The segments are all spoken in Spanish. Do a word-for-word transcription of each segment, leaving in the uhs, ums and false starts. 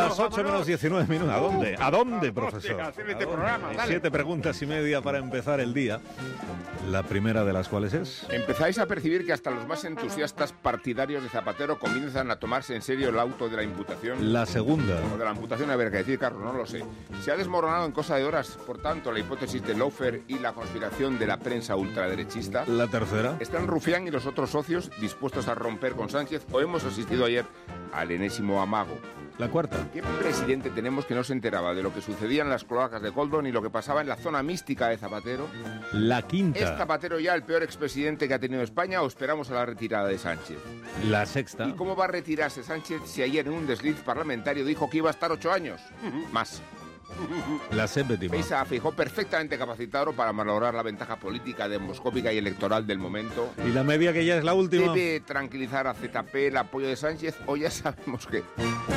las ocho menos diecinueve minutos. ¿A dónde? ¿A dónde, profesor? ¿A dónde? Siete preguntas y media para empezar el día. La primera de las cuales es... Empezáis a percibir que hasta los más entusiastas partidarios de Zapatero comienzan a tomarse en serio el auto de la imputación. La segunda. O de la imputación, a ver qué decir, Carlos, no lo sé. Se ha desmoronado en cosa de horas, por tanto, la hipótesis de Loeffler y la conspiración de la prensa ultraderechista. La tercera. ¿Están Rufián y los otros socios dispuestos a romper con Sánchez o hemos asistido ayer al enésimo amago? La cuarta. ¿Qué presidente tenemos que no se enteraba de lo que sucedía en las cloacas de Koldo ni lo que pasaba en la zona mística de Zapatero? La quinta. ¿Es Zapatero ya el peor expresidente que ha tenido España o esperamos a la retirada de Sánchez? La sexta. ¿Y cómo va a retirarse Sánchez si ayer en un desliz parlamentario dijo que iba a estar ocho años? Más. La séptima. Pisa fijó perfectamente capacitado para malograr la ventaja política, demoscópica y electoral del momento. ¿Y la media, que ya es la última? ¿Debe tranquilizar a Z P el apoyo de Sánchez o ya sabemos que...?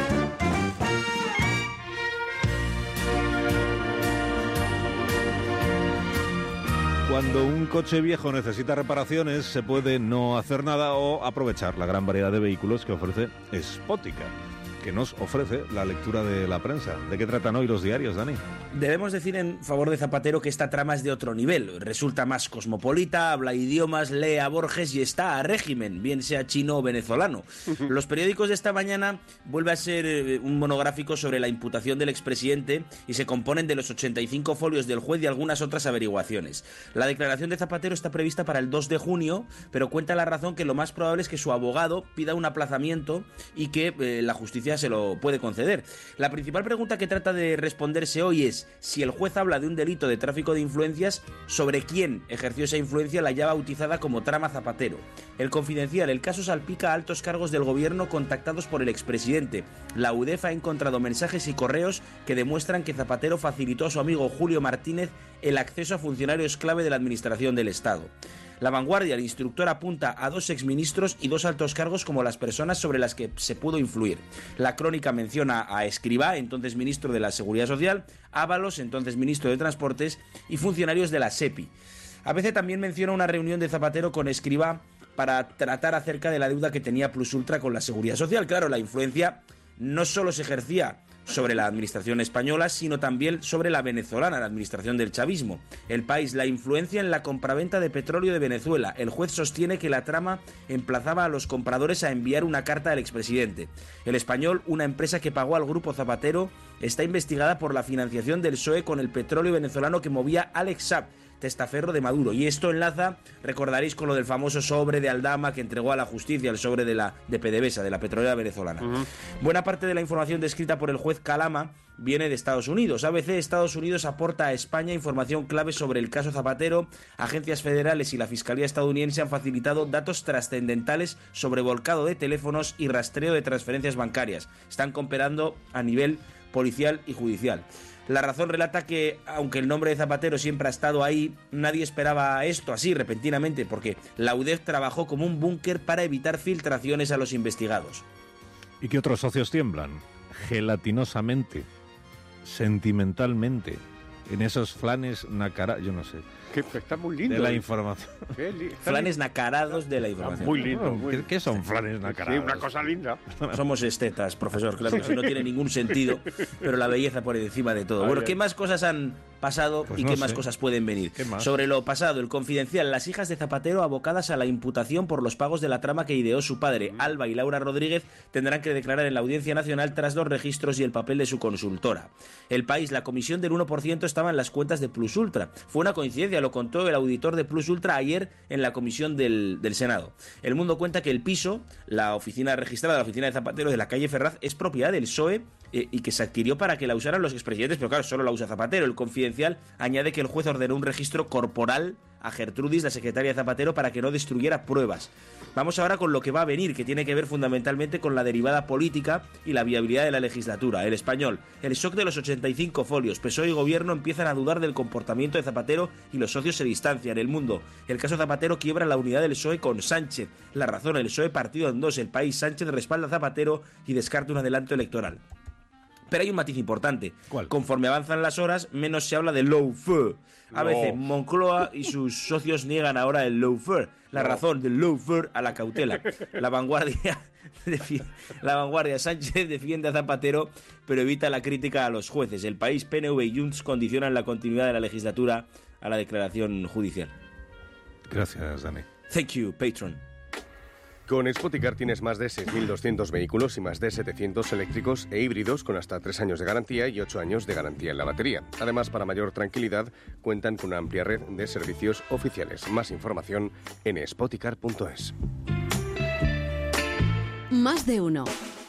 Cuando un coche viejo necesita reparaciones, se puede no hacer nada o aprovechar la gran variedad de vehículos que ofrece Spótica, que nos ofrece la lectura de la prensa. ¿De qué tratan hoy los diarios, Dani? Debemos decir en favor de Zapatero que esta trama es de otro nivel. Resulta más cosmopolita, habla idiomas, lee a Borges y está a régimen, bien sea chino o venezolano. Los periódicos de esta mañana vuelve a ser un monográfico sobre la imputación del expresidente y se componen de los ochenta y cinco folios del juez y algunas otras averiguaciones. La declaración de Zapatero está prevista para el dos de junio, pero cuenta la razón que lo más probable es que su abogado pida un aplazamiento y que eh, la justicia se lo puede conceder. La principal pregunta que trata de responderse hoy es si el juez habla de un delito de tráfico de influencias, sobre quién ejerció esa influencia la ya bautizada como trama Zapatero. El Confidencial: el caso salpica a altos cargos del gobierno contactados por el expresidente. La U D E F ha encontrado mensajes y correos que demuestran que Zapatero facilitó a su amigo Julio Martínez el acceso a funcionarios clave de la administración del Estado. La Vanguardia: el instructor apunta a dos exministros y dos altos cargos como las personas sobre las que se pudo influir. La Crónica menciona a Escrivá, entonces ministro de la Seguridad Social, Ábalos, entonces ministro de Transportes, y funcionarios de la SEPI. A veces también menciona una reunión de Zapatero con Escrivá para tratar acerca de la deuda que tenía Plus Ultra con la Seguridad Social. Claro, la influencia no solo se ejercía sobre la administración española, sino también sobre la venezolana, la administración del chavismo. El País: la influencia en la compraventa de petróleo de Venezuela. El juez sostiene que la trama emplazaba a los compradores a enviar una carta al expresidente. El Español: una empresa que pagó al grupo Zapatero está investigada por la financiación del P S O E con el petróleo venezolano que movía Alex Saab, testaferro de Maduro. Y esto enlaza, recordaréis, con lo del famoso sobre de Aldama que entregó a la justicia, el sobre de la de PDVSA, de la petrolera venezolana. Uh-huh. Buena parte de la información descrita por el juez Calama viene de Estados Unidos. A B C: Estados Unidos aporta a España información clave sobre el caso Zapatero. Agencias federales y la Fiscalía estadounidense han facilitado datos trascendentales sobre volcado de teléfonos y rastreo de transferencias bancarias. Están cooperando a nivel policial y judicial. La Razón relata que, aunque el nombre de Zapatero siempre ha estado ahí, nadie esperaba esto así repentinamente, porque la U D E F trabajó como un búnker para evitar filtraciones a los investigados. ¿Y qué otros socios tiemblan? Gelatinosamente, sentimentalmente, en esos flanes nacara... yo no sé... Que está muy lindo. De la información. Li- flanes nacarados de la información. Muy lindo. Muy... ¿Qué, ¿Qué son flanes nacarados? Sí, una cosa linda. Somos estetas, profesor, claro que eso no tiene ningún sentido, pero la belleza por encima de todo. Bueno, ¿qué más cosas han pasado pues y no qué sé. más cosas pueden venir? Sobre lo pasado: el Confidencial: las hijas de Zapatero abocadas a la imputación por los pagos de la trama que ideó su padre. Alba y Laura Rodríguez tendrán que declarar en la Audiencia Nacional tras los registros y el papel de su consultora. El País: la comisión del uno por ciento estaba en las cuentas de Plus Ultra. Fue una coincidencia, lo contó el auditor de Plus Ultra ayer en la comisión del, del Senado. El Mundo cuenta que el piso, la oficina registrada, la oficina de Zapatero de la calle Ferraz, es propiedad del P S O E eh, y que se adquirió para que la usaran los expresidentes, pero claro, solo la usa Zapatero. El Confidencial añade que el juez ordenó un registro corporal a Gertrudis, la secretaria de Zapatero, para que no destruyera pruebas. Vamos ahora con lo que va a venir, que tiene que ver fundamentalmente con la derivada política y la viabilidad de la legislatura. El Español: el shock de los ochenta y cinco folios. P S O E y gobierno empiezan a dudar del comportamiento de Zapatero y los socios se distancian. El Mundo: el caso Zapatero quiebra la unidad del P S O E con Sánchez. La Razón: el P S O E partido en dos. El País: Sánchez respalda a Zapatero y descarta un adelanto electoral. Pero hay un matiz importante. ¿Cuál? Conforme avanzan las horas, menos se habla de lawfare. A veces Moncloa y sus socios niegan ahora el lawfare. La no. razón del lawfare a la cautela. La vanguardia, la vanguardia Sánchez defiende a Zapatero, pero evita la crítica a los jueces. El País, P N V y Junts condicionan la continuidad de la legislatura a la declaración judicial. Gracias, Dani. Thank you, patron. Con Spoticar tienes más de seis mil doscientos vehículos y más de setecientos eléctricos e híbridos con hasta tres años de garantía y ocho años de garantía en la batería. Además, para mayor tranquilidad, cuentan con una amplia red de servicios oficiales. Más información en spoticar punto es. Más de uno.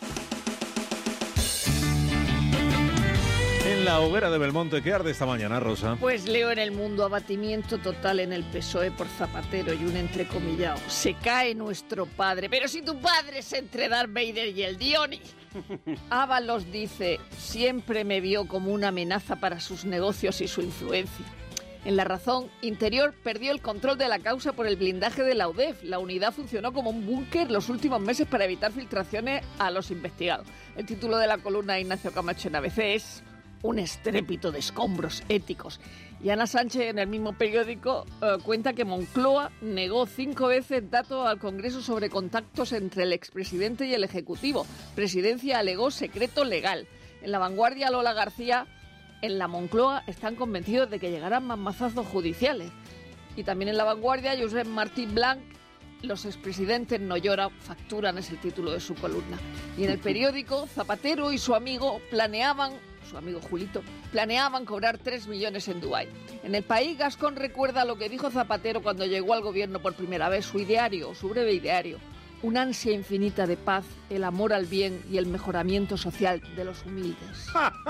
En la hoguera de Belmonte, ¿qué arde esta mañana, Rosa? Pues leo en El Mundo: abatimiento total en el P S O E por Zapatero, y un entrecomillado: se cae nuestro padre. Pero si tu padre es entre Darth Vader y el Dionis. Ábalos dice: siempre me vio como una amenaza para sus negocios y su influencia. En La Razón, Interior perdió el control de la causa por el blindaje de la U D E F. La unidad funcionó como un búnker los últimos meses para evitar filtraciones a los investigados. El título de la columna de Ignacio Camacho en A B C es: un estrépito de escombros éticos. Y Ana Sánchez, en el mismo periódico, eh, cuenta que Moncloa negó cinco veces datos al Congreso sobre contactos entre el expresidente y el Ejecutivo. Presidencia alegó secreto legal. En La Vanguardia, Lola García: en la Moncloa están convencidos de que llegarán más mazazos judiciales. Y también en La Vanguardia, Josep Martín Blanc: los expresidentes no lloran, facturan, es el título de su columna. Y en el periódico, Zapatero y su amigo planeaban su amigo Julito, planeaban cobrar tres millones en Dubái. En El País, Gascón recuerda lo que dijo Zapatero cuando llegó al gobierno por primera vez, su ideario, su breve ideario: una ansia infinita de paz, el amor al bien y el mejoramiento social de los humildes.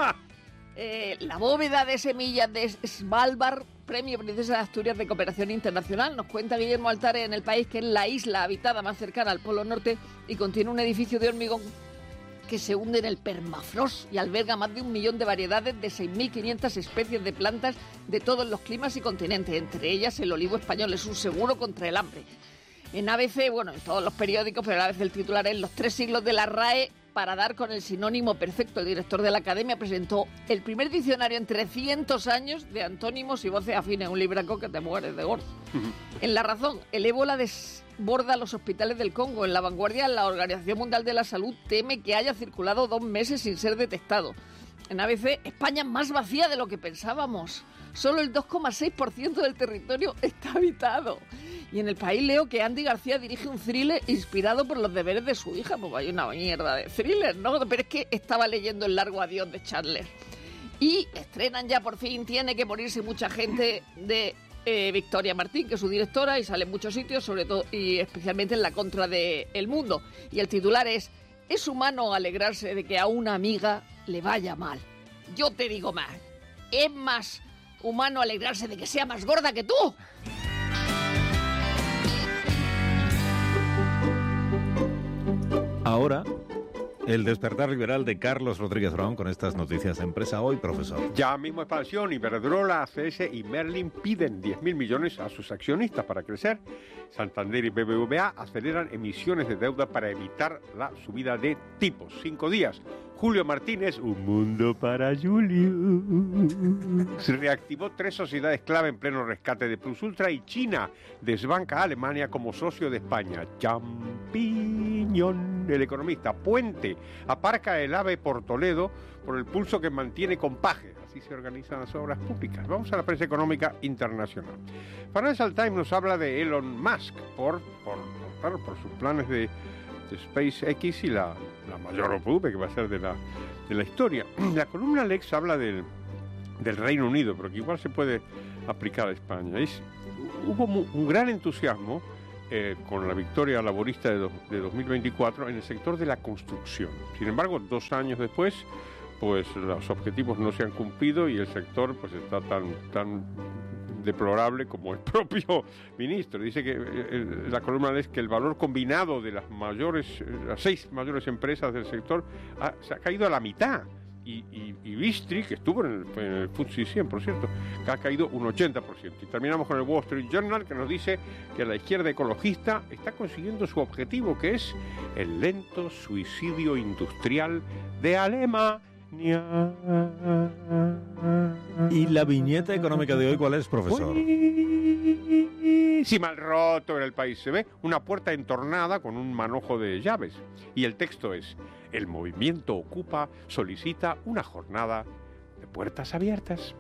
eh, la bóveda de semillas de Svalbard, Premio Princesa de Asturias de Cooperación Internacional, nos cuenta Guillermo Altares en El País que es la isla habitada más cercana al Polo Norte y contiene un edificio de hormigón que se hunde en el permafrost y alberga más de un millón de variedades de seis mil quinientas especies de plantas de todos los climas y continentes, entre ellas el olivo español. Es un seguro contra el hambre. En A B C, bueno, en todos los periódicos, pero a veces el titular es: los tres siglos de la R A E para dar con el sinónimo perfecto. El director de la Academia presentó el primer diccionario en trescientos años de antónimos y voces afines, un libraco que te mueres de gordo. En La Razón, el ébola desborda los hospitales del Congo. En La Vanguardia, la Organización Mundial de la Salud teme que haya circulado dos meses sin ser detectado. En A B C, España es más vacía de lo que pensábamos. Solo el dos coma seis por ciento del territorio está habitado. Y en El País leo que Andy García dirige un thriller inspirado por los deberes de su hija. Pues hay una mierda de thriller, ¿no? Pero es que estaba leyendo El largo adiós de Chandler. Y estrenan ya por fin Tiene que morirse mucha gente de eh, Victoria Martín, que es su directora, y sale en muchos sitios, sobre todo y especialmente en la contra de El Mundo. Y el titular es: ¿es humano alegrarse de que a una amiga le vaya mal? Yo te digo más, es más humano alegrarse de que sea más gorda que tú. Ahora, el despertar liberal de Carlos Rodríguez Brown con estas noticias de Empresa Hoy, profesor. Ya mismo expansión: Iberdrola, A C S y Merlin piden diez mil millones a sus accionistas para crecer. Santander y B B V A aceleran emisiones de deuda para evitar la subida de tipos. Cinco días. Julio Martínez, un mundo para Julio. Se reactivó tres sociedades clave en pleno rescate de Plus Ultra, y China desbanca a Alemania como socio de España. Champiñón. El Economista: Puente aparca el AVE por Toledo por el pulso que mantiene con Paje. Así se organizan las obras públicas. Vamos a la prensa económica internacional. Financial Times nos habla de Elon Musk por, por, por, claro, por sus planes de, de SpaceX y la, la mayor O P V que va a ser de la, de la historia. La columna Lex habla del, del Reino Unido, pero que igual se puede aplicar a España. Es, hubo mu, un gran entusiasmo eh, con la victoria laborista de, do, de dos mil veinticuatro en el sector de la construcción. Sin embargo, dos años después, pues los objetivos no se han cumplido y el sector pues está tan tan deplorable como el propio ministro. Dice que el, la columna es que el valor combinado de las mayores, las seis mayores empresas del sector ha, se ha caído a la mitad. Y, y, y Vistry, que estuvo en el, en el F T S E cien, por cierto, que ha caído un ochenta por ciento. Y terminamos con el Wall Street Journal, que nos dice que la izquierda ecologista está consiguiendo su objetivo, que es el lento suicidio industrial de Alemania. ¿Y la viñeta económica de hoy cuál es, profesor? Si mal roto en el país se ve una puerta entornada con un manojo de llaves. Y el texto es: el movimiento Ocupa solicita una jornada de puertas abiertas.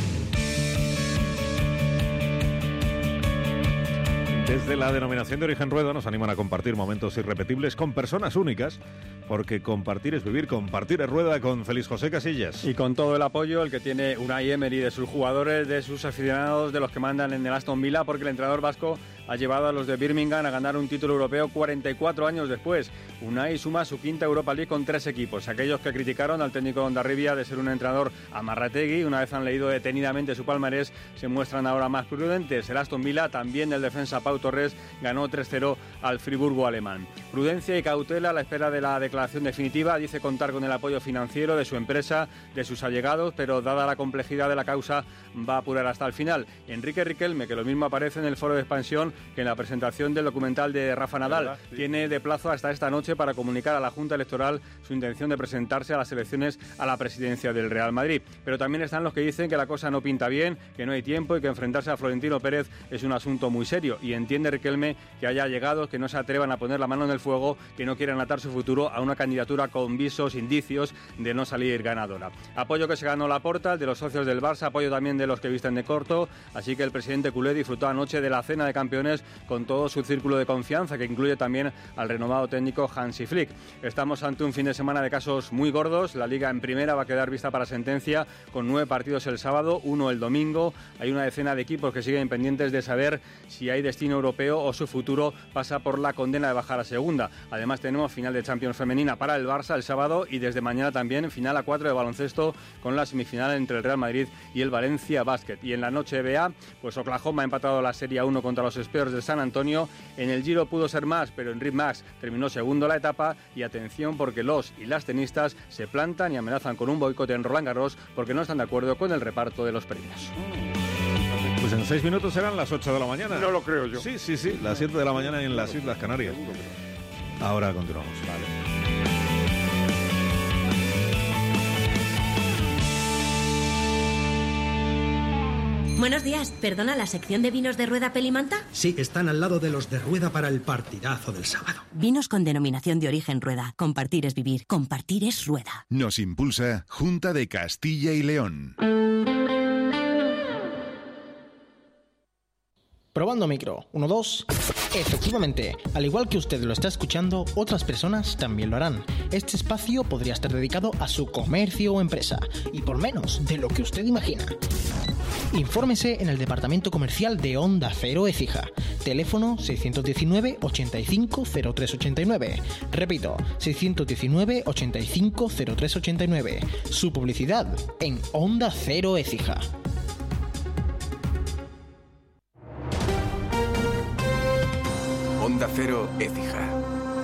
Desde la denominación de origen Rueda nos animan a compartir momentos irrepetibles con personas únicas, porque compartir es vivir, compartir es Rueda con Félix José Casillas. Y con todo el apoyo el que tiene Unai Emery, de sus jugadores, de sus aficionados, de los que mandan en el Aston Villa, porque el entrenador vasco ha llevado a los de Birmingham a ganar un título europeo cuarenta y cuatro años después. Unai suma su quinta Europa League con tres equipos. Aquellos que criticaron al técnico Hondarribia de ser un entrenador amarrategui, una vez han leído detenidamente su palmarés, se muestran ahora más prudentes. El Aston Villa, también del defensa Pau Torres, ganó tres cero al Friburgo alemán. Prudencia y cautela a la espera de la declaración definitiva. Dice contar con el apoyo financiero de su empresa, de sus allegados, pero dada la complejidad de la causa va a apurar hasta el final. Enrique Riquelme, que lo mismo aparece en el foro de expansión que en la presentación del documental de Rafa Nadal, sí. Tiene de plazo hasta esta noche para comunicar a la Junta Electoral su intención de presentarse a las elecciones a la presidencia del Real Madrid. Pero también están los que dicen que la cosa no pinta bien, que no hay tiempo y que enfrentarse a Florentino Pérez es un asunto muy serio. Y entiende Riquelme que haya allegados que no se atrevan a poner la mano en el fuego, que no quieran atar su futuro a una candidatura con visos, indicios de no salir ganadora. Apoyo que se ganó Laporta, el de los socios del Barça, apoyo también de los que visten de corto, así que el presidente culé disfrutó anoche de la cena de campeones con todo su círculo de confianza, que incluye también al renomado técnico Hansi Flick. Estamos ante un fin de semana de casos muy gordos. La Liga en primera va a quedar vista para sentencia, con nueve partidos el sábado, uno el domingo. Hay una decena de equipos que siguen pendientes de saber si hay destino europeo o su futuro pasa por la condena de bajar a segunda. Además tenemos final de Champions femenina para el Barça el sábado, y desde mañana también final a cuatro de baloncesto, con la semifinal entre el Real Madrid y el Valencia Basket. Y en la noche B A, pues Oklahoma ha empatado la Serie uno contra los Spurs de San Antonio. En el Giro pudo ser más, pero Enric Mas terminó segundo la etapa. Y atención, porque los y las tenistas se plantan y amenazan con un boicot en Roland Garros porque no están de acuerdo con el reparto de los premios. Pues en seis minutos serán las ocho de la mañana. No lo creo yo. Sí, sí, sí, las siete de la mañana en las Islas Canarias. Ahora continuamos. Vale. Buenos días, perdona, ¿la sección de vinos de Rueda Pelimanta? Sí, están al lado de los de Rueda para el partidazo del sábado. Vinos con denominación de origen Rueda. Compartir es vivir, compartir es Rueda. Nos impulsa Junta de Castilla y León. Probando micro. Uno, dos. Efectivamente, al igual que usted lo está escuchando, otras personas también lo harán. Este espacio podría estar dedicado a su comercio o empresa, y por menos de lo que usted imagina. Infórmese en el departamento comercial de Onda Cero Écija. Teléfono seiscientos diecinueve, ochenta y cinco, cero tres ochenta y nueve. Repito, seiscientos diecinueve, ochenta y cinco, cero tres ochenta y nueve. Su publicidad en Onda Cero Écija. Onda Cero Écija.